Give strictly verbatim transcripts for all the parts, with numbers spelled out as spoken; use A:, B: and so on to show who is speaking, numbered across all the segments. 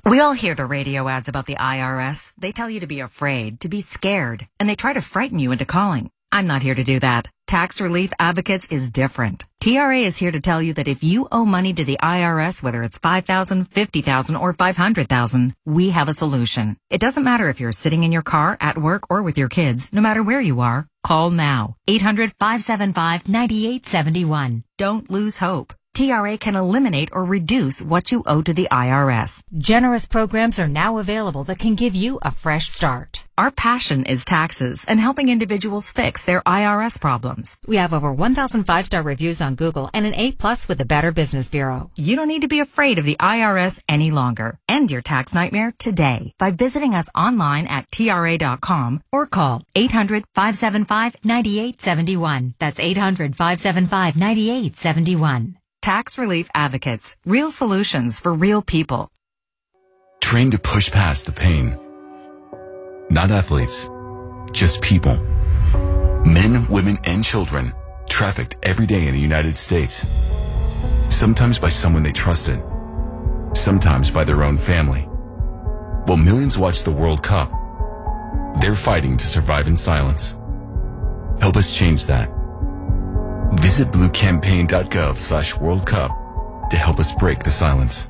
A: We all hear the radio ads about the I R S. They tell you to be afraid, to be scared, and they try to frighten you into calling. I'm not here to do that. Tax Relief Advocates is different. T R A is here to tell you that if you owe money to the I R S, whether it's five thousand dollars, fifty thousand dollars, or five hundred thousand dollars, we have a solution. It doesn't matter if you're sitting in your car, at work, or with your kids. No matter where you are, call now. eight hundred, five seven five, nine eight seven one. Don't lose hope. T R A can eliminate or reduce what you owe to the I R S.
B: Generous programs are now available that can give you a fresh start.
A: Our passion is taxes and helping individuals fix their I R S problems.
B: We have over one thousand five-star reviews on Google and an A plus with the Better Business Bureau.
A: You don't need to be afraid of the I R S any longer. End your tax nightmare today by visiting us online at T R A dot com or call eight hundred, five seven five, nine eight seven one. That's eight hundred, five seven five, nine eight seven one. Tax Relief Advocates. Real solutions for real people.
C: Trained to push past the pain. Not athletes, just people. Men, women, and children trafficked every day in the United States. Sometimes by someone they trusted. Sometimes by their own family. While millions watch the World Cup, they're fighting to survive in silence. Help us change that. Visit blue campaign dot gov slash World Cup to help us break the silence.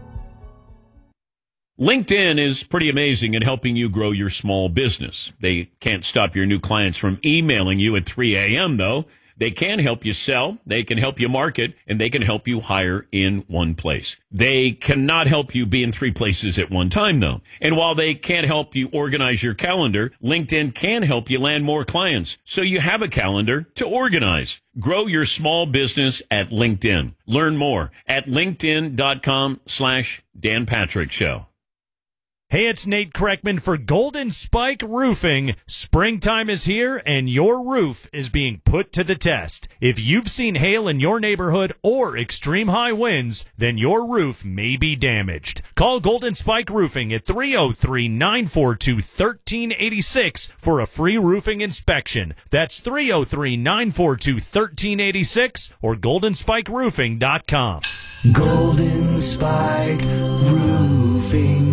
D: LinkedIn is pretty amazing at helping you grow your small business. They can't stop your new clients from emailing you at three a.m., though. They can help you sell, they can help you market, and they can help you hire in one place. They cannot help you be in three places at one time, though. And while they can't help you organize your calendar, LinkedIn can help you land more clients, so you have a calendar to organize. Grow your small business at LinkedIn. Learn more at linkedin.com slash Dan Patrick Show.
E: Hey, it's Nate Kreckman for Golden Spike Roofing. Springtime is here, and your roof is being put to the test. If you've seen hail in your neighborhood or extreme high winds, then your roof may be damaged. Call Golden Spike Roofing at three oh three, nine four two, one three eight six for a free roofing inspection. That's three oh three, nine four two, one three eight six or golden spike roofing dot com.
F: Golden Spike Roofing.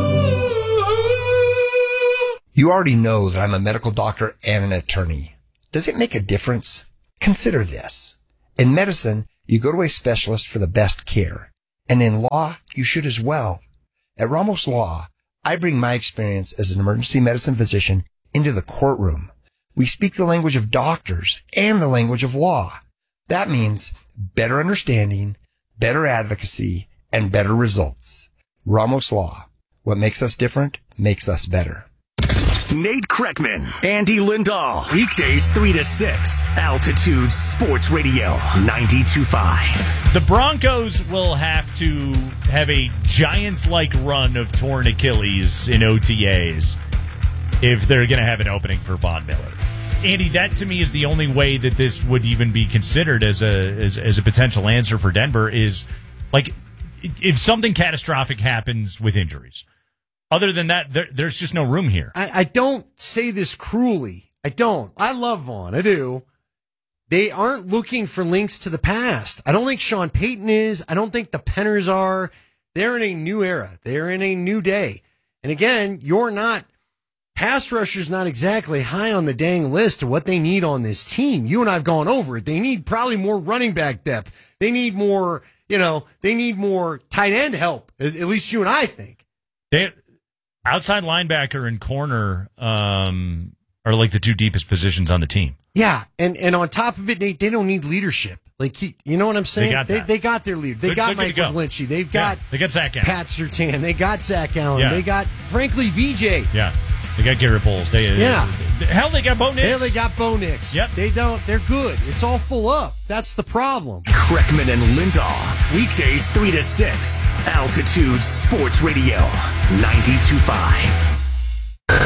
F: You already know that I'm a medical doctor and an attorney. Does it make a difference? Consider this. In medicine, you go to a specialist for the best care. And in law, you should as well. At Ramos Law, I bring my experience as an emergency medicine physician into the courtroom. We speak the language of doctors and the language of law. That means better understanding, better advocacy, and better results. Ramos Law. What makes us different makes us better.
G: Nate Kreckman, Andy Lindahl, weekdays three to six, Altitude Sports Radio, ninety-two point five.
E: The Broncos will have to have a Giants-like run of torn Achilles in O T As if they're going to have an opening for Von Miller. Andy, that to me is the only way that this would even be considered as a as, as a potential answer for Denver is, like, if something catastrophic happens with injuries. Other than that, there, there's just no room here.
H: I, I don't say this cruelly. I don't. I love Vaughn. I do. They aren't looking for links to the past. I don't think Sean Payton is. I don't think the Penners are. They're in a new era. They're in a new day. And again, you're not, pass rusher's not exactly high on the dang list of what they need on this team. You and I have gone over it. They need probably more running back depth. They need more, you know, they need more tight end help. At, at least you and I think.
E: They outside linebacker and corner um, are like the two deepest positions on the team.
H: Yeah, and, and on top of it, they, they don't need leadership. Like he, you know what I'm saying?
E: They got,
H: they, they got their leader. They
E: they're,
H: got
E: they're
H: Michael
E: go.
H: Lynchy. They've got
E: yeah, they got Zach Allen.
H: Pat Surtain. They got Zach Allen.
E: Yeah.
H: They got, frankly, V J.
E: Yeah, they got Garrett Bowles. They,
H: yeah.
E: Uh, hell, they got Bo Nix.
H: Hell, they got Bo Nix.
E: Yep.
H: They don't. They're good. It's all full up. That's the problem.
G: Kreckman and Lindahl, weekdays three to six, Altitude Sports Radio, ninety-two point five. The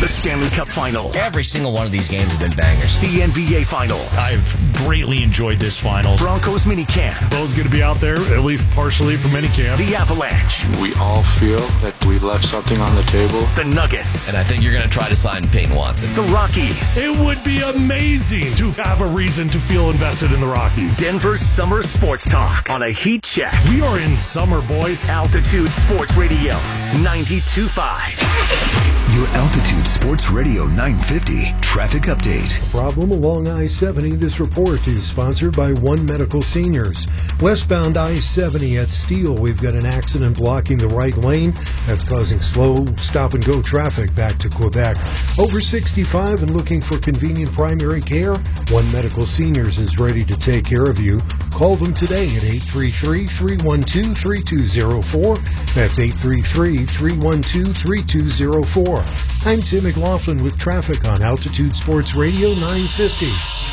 G: The Stanley Cup Final.
I: Every single one of these games have been bangers.
G: The N B A Finals.
E: I've greatly enjoyed this finals.
G: Broncos minicamp.
J: Bo's going to be out there, at least partially, for minicamp.
G: The Avalanche.
K: We all feel that we left something on the table.
G: The Nuggets.
I: And I think you're going to try to sign Peyton Watson.
G: The Rockies.
J: It would be amazing to have a reason to feel invested in the Rockies.
G: Denver's summer sports talk on a heat check.
J: We are in summer, boys.
G: Altitude Sports Radio, ninety-two point five.
L: Your Altitude Sports Radio nine fifty traffic update.
M: Problem along I seventy. This report is sponsored by One Medical Seniors. Westbound I seventy at Steele, we've got an accident blocking the right lane. That's causing slow stop-and-go traffic back to Quebec. Over sixty-five and looking for convenient primary care? One Medical Seniors is ready to take care of you. Call them today at eight three three, three one two, three two zero four. That's eight three three, three one two, three two zero four. I'm Tim McLaughlin with traffic on Altitude Sports Radio nine fifty.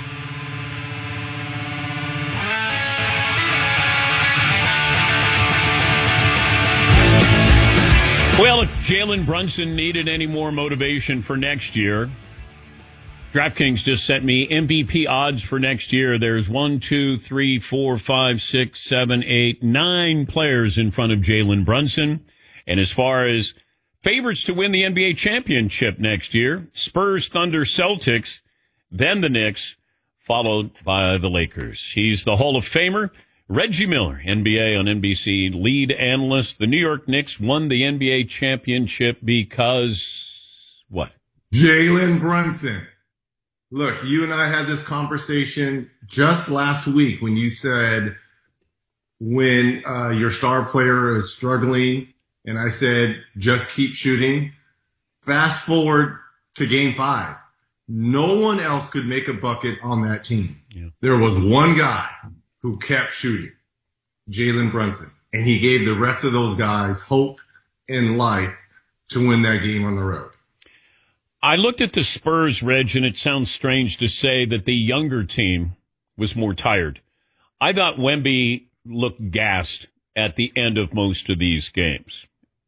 D: Well, if Jalen Brunson needed any more motivation for next year, DraftKings just sent me M V P odds for next year. There's one, two, three, four, five, six, seven, eight, nine players in front of Jalen Brunson. And as far as favorites to win the N B A championship next year, Spurs, Thunder, Celtics, then the Knicks, followed by the Lakers. He's the Hall of Famer, Reggie Miller, N B A on N B C lead analyst. The New York Knicks won the N B A championship because what?
N: Jalen Brunson. Look, you and I had this conversation just last week when you said when uh, your star player is struggling, and I said, just keep shooting. Fast forward to game five. No one else could make a bucket on that team. Yeah. There was one guy who kept shooting, Jalen Brunson. And he gave the rest of those guys hope and life to win that game on the road.
D: I looked at the Spurs, Reg, and it sounds strange to say that the younger team was more tired. I thought Wemby looked gassed at the end of most of these games.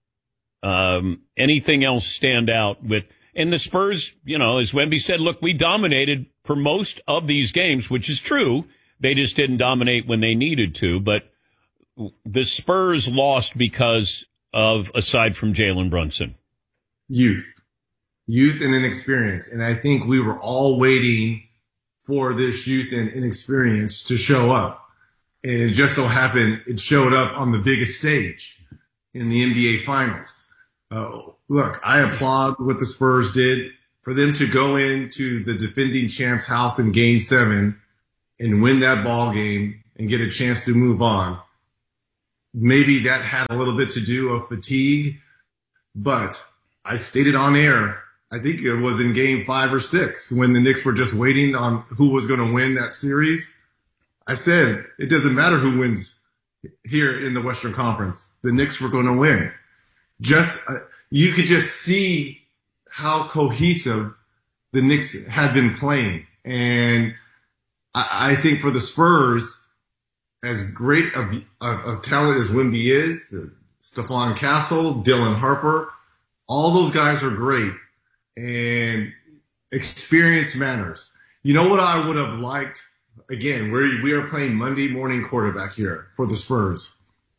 D: Um, anything else stand out with, and the Spurs, you know, as Wemby said, look, we dominated for most of these games, which is true. They just didn't dominate when they needed to, but the Spurs lost because of, aside from Jalen Brunson,
N: youth. Youth and inexperience. And I think we were all waiting for this youth and inexperience to show up. And it just so happened it showed up on the biggest stage in the N B A Finals. Uh, look, I applaud what the Spurs did. For them to go into the defending champ's house in Game seven and win that ball game and get a chance to move on. Maybe that had a little bit to do with fatigue, but I stated on air, I think it was in game five or six when the Knicks were just waiting on who was going to win that series. I said, it doesn't matter who wins here in the Western Conference. The Knicks were going to win. Just, uh, you could just see how cohesive the Knicks had been playing. And I, I think for the Spurs, as great of, of, of talent as Wemby is, uh, Stephon Castle, Dylan Harper, all those guys are great. And experience matters. You know what I would have liked? Again, we we are playing Monday morning quarterback here for the Spurs.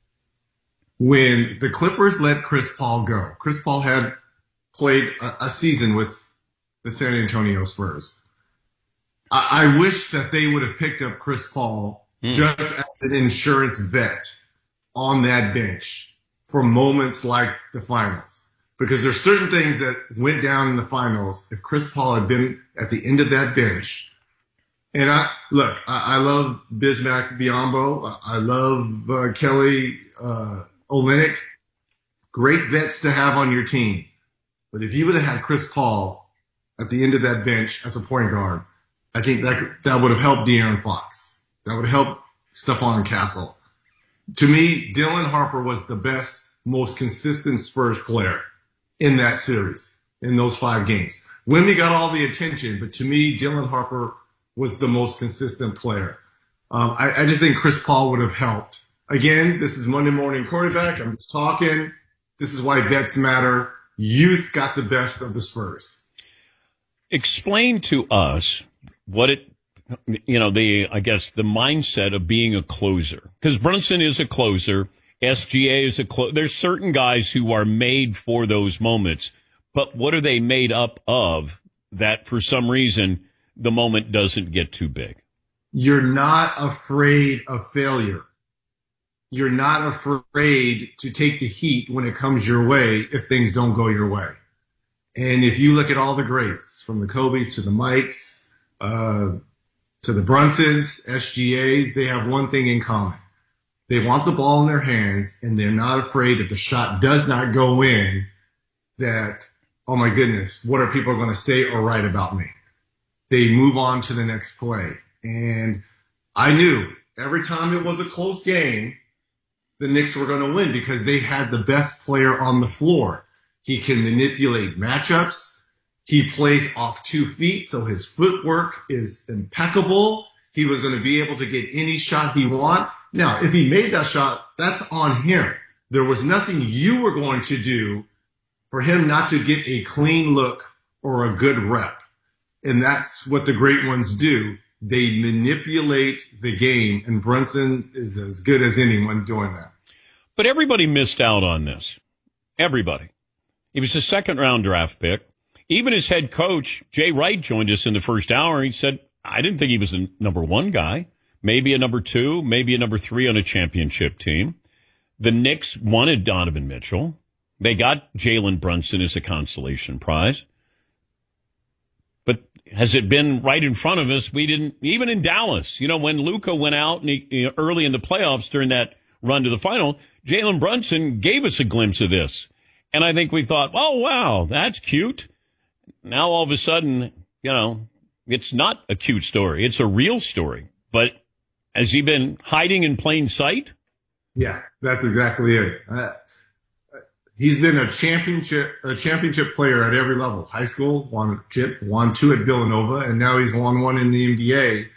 N: When the Clippers let Chris Paul go, Chris Paul had played a, a season with the San Antonio Spurs. I, I wish that they would have picked up Chris Paul mm. just as an insurance vet on that bench for moments like the finals. Because there's certain things that went down in the finals. If Chris Paul had been at the end of that bench, and I look, I, I love Bismack Biyombo, I love uh, Kelly uh, Olynyk, great vets to have on your team. But if you would have had Chris Paul at the end of that bench as a point guard, I think that could, that would have helped De'Aaron Fox. That would have helped Stephon Castle. To me, Dylan Harper was the best, most consistent Spurs player in that series, in those five games. Wemby got all the attention, but to me, Dylan Harper was the most consistent player. Um, I, I just think Chris Paul would have helped. Again, this is Monday morning quarterback. I'm just talking. This is why bets matter. Youth got the best of the Spurs.
D: Explain to us what it, you know, the, I guess, the mindset of being a closer. Because Brunson is a closer. S G A is a closer. There's certain guys who are made for those moments. But what are they made up of that for some reason the moment doesn't get too big?
N: You're not afraid of failure. You're not afraid to take the heat when it comes your way if things don't go your way. And if you look at all the greats, from the Kobe's to the Mikes, uh, to the Brunsons, S G As, they have one thing in common. They want the ball in their hands, and they're not afraid if the shot does not go in that, oh my goodness, what are people going to say or write about me? They move on to the next play. And I knew every time it was a close game, the Knicks were going to win because they had the best player on the floor. He can manipulate matchups. He plays off two feet, so his footwork is impeccable. He was going to be able to get any shot he want. Now, if he made that shot, that's on him. There was nothing you were going to do for him not to get a clean look or a good rep. And that's what the great ones do. They manipulate the game, and Brunson is as good as anyone doing that.
D: But everybody missed out on this. Everybody. He was a second-round draft pick. Even his head coach, Jay Wright, joined us in the first hour. He said, I didn't think he was a number one guy. Maybe a number two, maybe a number three on a championship team. The Knicks wanted Donovan Mitchell. They got Jalen Brunson as a consolation prize. But has it been right in front of us? We didn't, even in Dallas, you know, when Luka went out and he, you know, early in the playoffs during that run to the final, Jalen Brunson gave us a glimpse of this. And I think we thought, oh, wow, that's cute. Now all of a sudden, you know, it's not a cute story. It's a real story. But has he been hiding in plain sight?
N: Yeah, that's exactly it. Uh, he's been a championship a championship player at every level. High school, won a chip, won two at Villanova, and now he's won one in the N B A.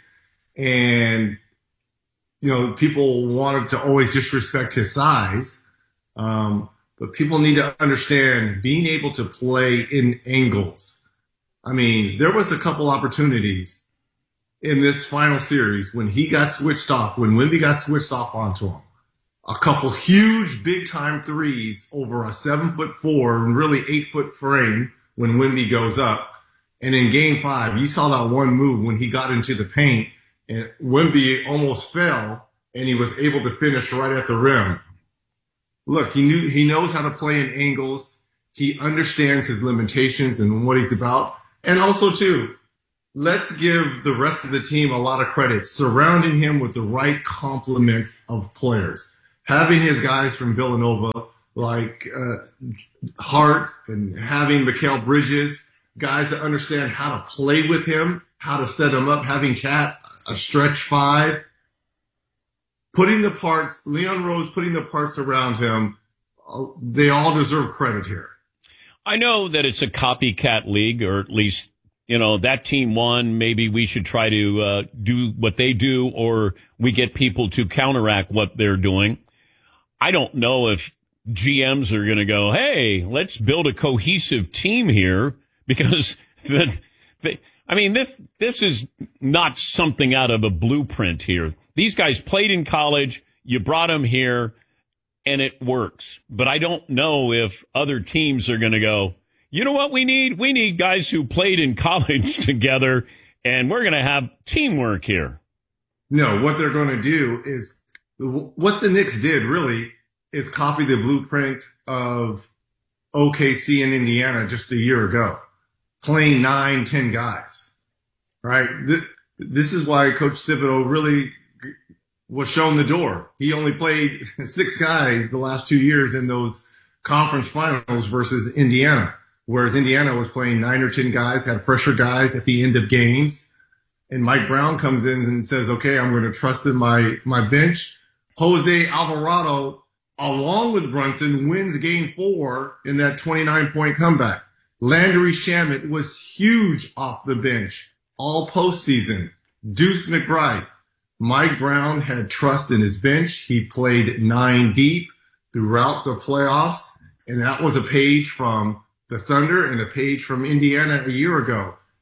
N: And, you know, people wanted to always disrespect his size. Um, but people need to understand being able to play in angles. I mean, there was a couple opportunities in this final series when he got switched off, when Wemby got switched off onto him. A couple huge big-time threes over a seven-foot-four and really eight-foot frame when Wemby goes up. And in game five, you saw that one move when he got into the paint, and Wemby almost fell, and he was able to finish right at the rim. Look, he knew he knows how to play in angles. He understands his limitations and what he's about. And also, too, let's give the rest of the team a lot of credit, surrounding him with the right complements of players. Having his guys from Villanova like uh, Hart and having Mikal Bridges, guys that understand how to play with him, how to set him up, having Cat a stretch five, putting the parts, Leon Rose putting the parts around him, uh, they all deserve credit here.
D: I know that it's a copycat league, or at least, you know, that team won. Maybe we should try to uh, do what they do, or we get people to counteract what they're doing. I don't know if G Ms are going to go, hey, let's build a cohesive team here, because the, the, I mean, this this is not something out of a blueprint here. These guys played in college. You brought them here, and it works. But I don't know if other teams are going to go, you know what we need? We need guys who played in college together, and we're going to have teamwork here.
N: No, what they're going to do is what the Knicks did really is copy the blueprint of O K C and Indiana just a year ago, playing nine, ten guys, right? This is why Coach Thibodeau really was shown the door. He only played six guys the last two years in those conference finals versus Indiana, whereas Indiana was playing nine or ten guys, had fresher guys at the end of games. And Mike Brown comes in and says, okay, I'm going to trust in my, my bench. Jose Alvarado, along with Brunson, wins game four in that twenty-nine point comeback. Landry Shamet was huge off the bench all postseason. Deuce McBride. Mike Brown had trust in his bench. He played nine deep throughout the playoffs, and that was a page from the Thunder and a page from Indiana a year ago.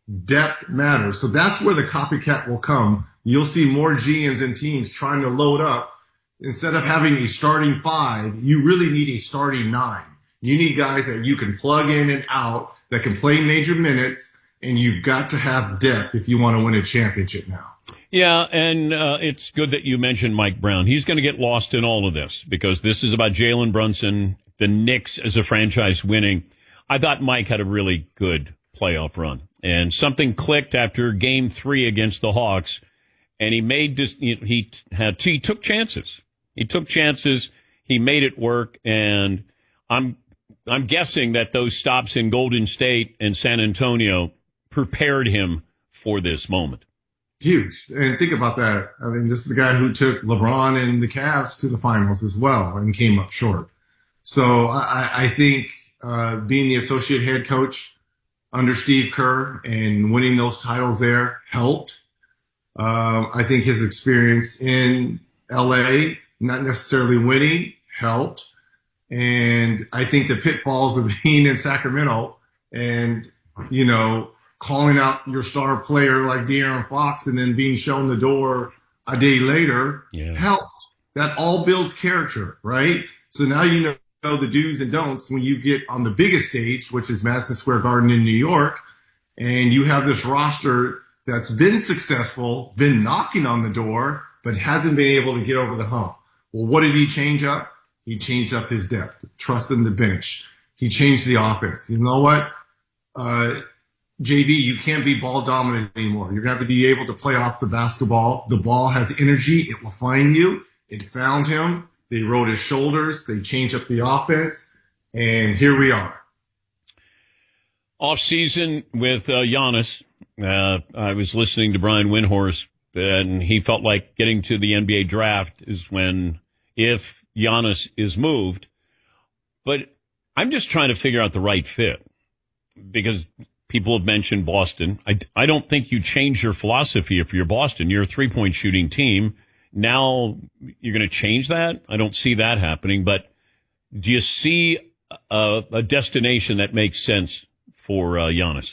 N: depth matters. So that's where the copycat will come. You'll see more G Ms and teams trying to load up. Instead of having a starting five, you really need a starting nine. You need guys that you can plug in and out, that can play major minutes, and you've got to have depth if you want to win a championship now.
D: Yeah, and uh, it's good that you mentioned Mike Brown. He's going to get lost in all of this because this is about Jalen Brunson, the Knicks as a franchise winning. I thought Mike had a really good playoff run, and something clicked after game three against the Hawks, and he made this, he had, he took chances. He took chances. He made it work, and I'm I'm guessing that those stops in Golden State and San Antonio prepared him for this moment.
N: Huge. And think about that. I mean, this is the guy who took LeBron and the Cavs to the finals as well and came up short. So I, I think uh, being the associate head coach under Steve Kerr and winning those titles there helped. Um, I think his experience in L A, not necessarily winning, helped. And I think the pitfalls of being in Sacramento and, you know, calling out your star player like De'Aaron Fox and then being shown the door a day later yeah. helped. That all builds character, right? So now you know know the do's and don'ts when you get on the biggest stage, which is Madison Square Garden in New York, and you have this roster that's been successful, been knocking on the door, but hasn't been able to get over the hump. Well, what did he change up? He changed up his depth, trust in the bench. He changed the offense. You know what? Uh, J B, you can't be ball dominant anymore. You're going to have to be able to play off the basketball. The ball has energy. It will find you. It found him. They rode his shoulders. They changed up the offense. And here we are.
D: Off season with uh, Giannis. Uh, I was listening to Brian Windhorst, and he felt like getting to the N B A draft is when, if Giannis is moved. But I'm just trying to figure out the right fit because people have mentioned Boston. I, I don't think you change your philosophy if you're Boston. You're a three-point shooting team. Now you're going to change that? I don't see that happening. But do you see a, a destination that makes sense for uh, Giannis?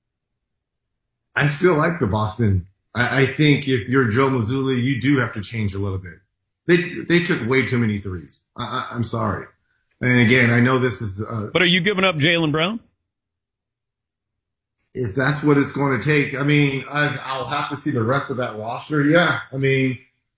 N: I still like the Boston. I, I think if you're Joe Mazzulla, you do have to change a little bit. They they took way too many threes. I, I, I'm sorry. And again, I know this is. Uh,
D: but are you giving up Jaylen Brown?
N: If that's what it's going to take, I mean, I, I'll have to see the rest of that roster. Yeah, I mean,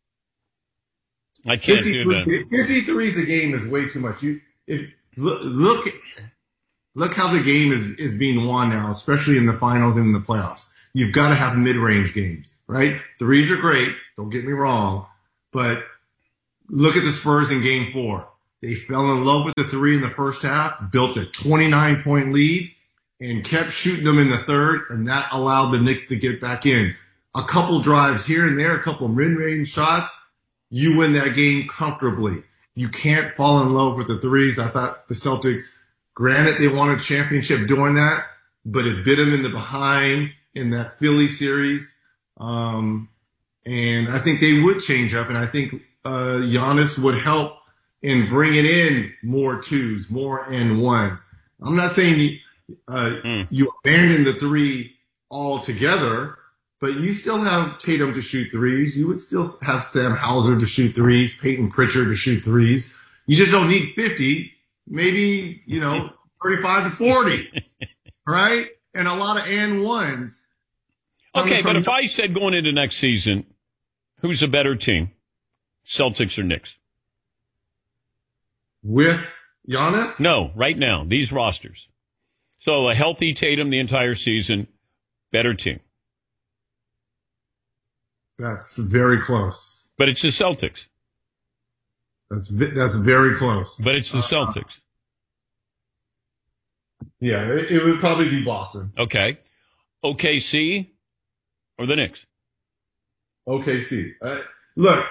D: I can't do that.
N: fifty threes a game is way too much. You if look look look how the game is is being won now, especially in the finals and in the playoffs. You've got to have mid-range games, right? Threes are great. Don't get me wrong, but look at the Spurs in Game Four. They fell in love with the three in the first half, built a twenty-nine point lead, and kept shooting them in the third, and that allowed the Knicks to get back in. A couple drives here and there, a couple mid-range shots, you win that game comfortably. You can't fall in love with the threes. I thought the Celtics, granted they won a championship doing that, but it bit them in the behind in that Philly series. Um, and I think they would change up, and I think uh, Giannis would help in bringing in more twos, more and ones. I'm not saying you, uh, mm. you abandon the three altogether, but you still have Tatum to shoot threes. You would still have Sam Hauser to shoot threes, Peyton Pritchard to shoot threes. You just don't need fifty, maybe, you know, thirty-five to forty, right? And a lot of and ones.
D: Okay, but if I said going into next season, who's a better team, Celtics or Knicks?
N: With Giannis?
D: No, right now, these rosters. So a healthy Tatum the entire season, better team.
N: That's very close.
D: But it's the Celtics.
N: That's that's very close.
D: But it's the Celtics.
N: Uh, yeah, it, it would probably be Boston.
D: Okay. O K C or the Knicks?
N: O K C. Uh, look,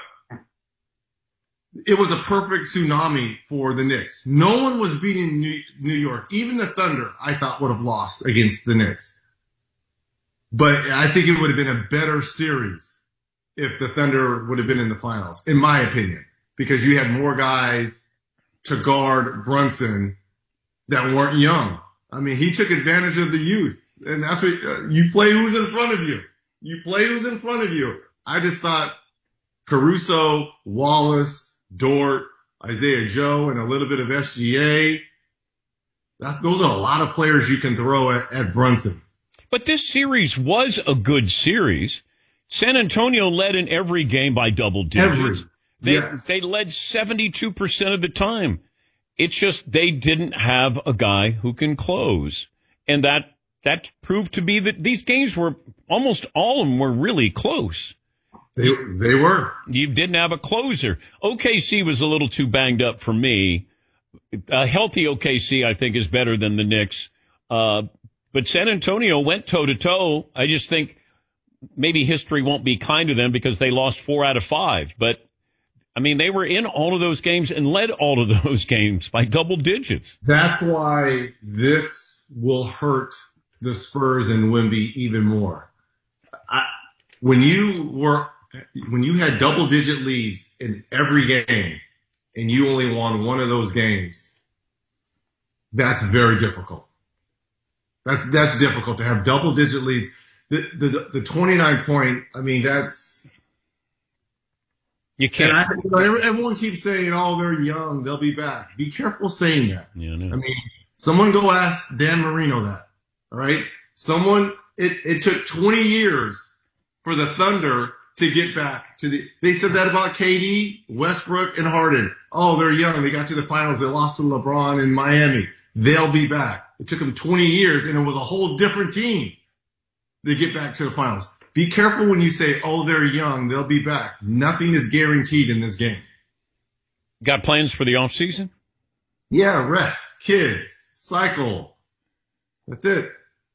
N: it was a perfect tsunami for the Knicks. No one was beating New, New York. Even the Thunder, I thought, would have lost against the Knicks. But I think it would have been a better series if the Thunder would have been in the finals, in my opinion, because you had more guys to guard Brunson that weren't young. I mean, he took advantage of the youth. And that's what uh, you play who's in front of you. You play who's in front of you. I just thought Caruso, Wallace, Dort, Isaiah Joe, and a little bit of S G A. That, those are a lot of players you can throw at, at Brunson.
D: But this series was a good series. San Antonio led in every game by double digits.
N: Every.
D: They,
N: yes.
D: they led seventy-two percent of the time. It's just they didn't have a guy who can close. And that that proved to be that these games were, almost all of them were really close.
N: They they were.
D: You didn't have a closer. O K C was a little too banged up for me. A healthy O K C, I think, is better than the Knicks. Uh, but San Antonio went toe-to-toe. I just think maybe history won't be kind to them because they lost four out of five. But, I mean, they were in all of those games and led all of those games by double digits.
N: That's why this will hurt the Spurs and Wemby even more. I, when you were, when you had double-digit leads in every game and you only won one of those games, that's very difficult. That's that's difficult to have double-digit leads. The the the twenty-nine point. I mean, that's
D: you can't.
N: I, you know, everyone keeps saying, "Oh, they're young, they'll be back." Be careful saying that.
D: Yeah, no.
N: I mean, someone go ask Dan Marino that. All right, someone. It it took twenty years for the Thunder to get back to the. They said that about K D, Westbrook, and Harden. Oh, they're young. They got to the finals. They lost to LeBron in Miami. They'll be back. It took them twenty years, and it was a whole different team to get back to the finals. Be careful when you say, oh, they're young, they'll be back. Nothing is guaranteed in this game.
D: Got plans for the offseason?
N: Yeah, rest, kids, cycle. That's it.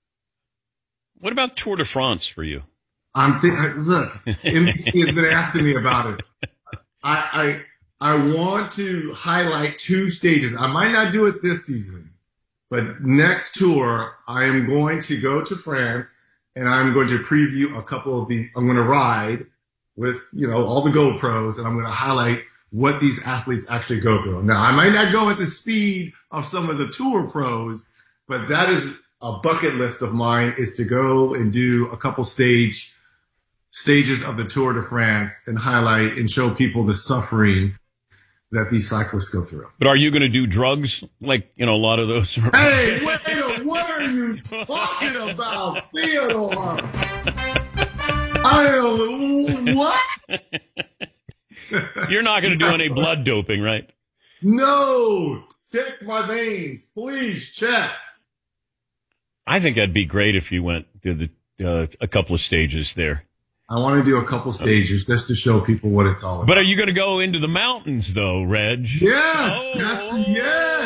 D: What about Tour de France for you?
N: I'm thinking, look, N B C has been asking me about it. I, I, I want to highlight two stages. I might not do it this season. But next tour, I am going to go to France, and I'm going to preview a couple of these. I'm going to ride with, you know, all the GoPros, and I'm going to highlight what these athletes actually go through. Now, I might not go at the speed of some of the tour pros, but that is a bucket list of mine, is to go and do a couple stage stages of the Tour de France and highlight and show people the suffering that these cyclists go through.
D: But are you going to do drugs like, you know, a lot of those? Are-
N: hey, wait, what are you talking about, Theodore? I am, what?
D: You're not going to do any blood doping, right?
N: No. Check my veins. Please check.
D: I think that'd be great if you went to the, uh, a couple of stages there.
N: I want to do a couple stages just to show people what it's all about.
D: But are you going to go into the mountains, though, Reg?
N: Yes,
D: oh.
N: yes, yes.